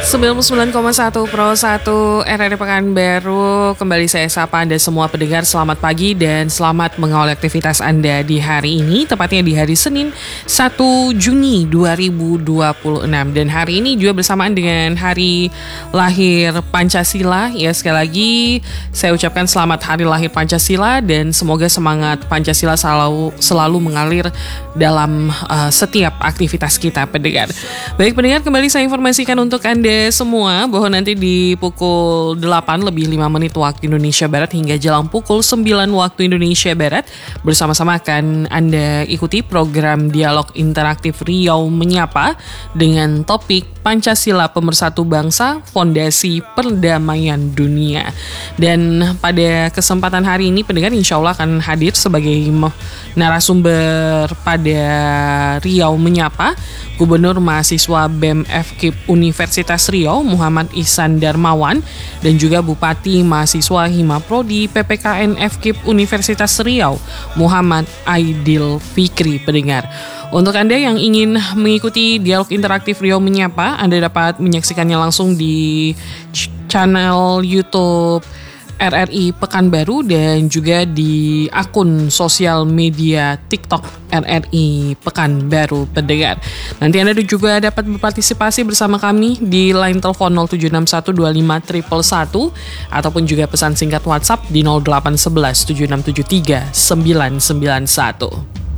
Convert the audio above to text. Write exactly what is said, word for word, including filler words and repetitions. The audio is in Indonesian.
sembilan puluh sembilan koma satu Pro satu R R I Pekanbaru. Kembali saya sapa Anda semua pendengar. Selamat pagi dan selamat mengawali aktivitas Anda di hari ini, tepatnya di hari Senin satu Juni dua ribu dua puluh enam. Dan hari ini juga bersamaan dengan hari lahir Pancasila. Ya, sekali lagi saya ucapkan selamat hari lahir Pancasila dan semoga semangat Pancasila selalu selalu mengalir dalam uh, setiap aktivitas kita pendengar. Baik pendengar, kembali saya informasikan untuk Anda semua bahwa nanti di pukul delapan lebih lima menit waktu Indonesia Barat hingga jelang pukul sembilan waktu Indonesia Barat, bersama-sama akan Anda ikuti program Dialog Interaktif Riau Menyapa dengan topik Pancasila Pemersatu Bangsa, Fondasi Perdamaian Dunia. Dan pada kesempatan hari ini pendengar insya Allah akan hadir sebagai narasumber pada Riau Menyapa Gubernur Mahasiswa B E M F K I P Universitas Riau Muhammad Ihsan Darmawan dan juga Bupati Mahasiswa Himaprodi P P K N F K I P Universitas Riau Muhammad Aidil Fikri pendengar. Untuk Anda yang ingin mengikuti Dialog Interaktif Riau Menyapa, Anda dapat menyaksikannya langsung di channel YouTube R R I Pekanbaru dan juga di akun sosial media TikTok R R I Pekanbaru pendengar. Nanti Anda juga dapat berpartisipasi bersama kami di line telepon nol tujuh enam satu dua lima satu satu satu ataupun juga pesan singkat WhatsApp di nol delapan satu satu tujuh enam tujuh tiga sembilan sembilan satu.